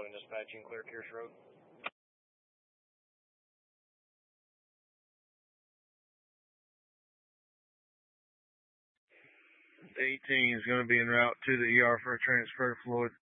11 dispatching, clear Pierce Road. 18 is going to be en route to the ER for a transfer to Floyd.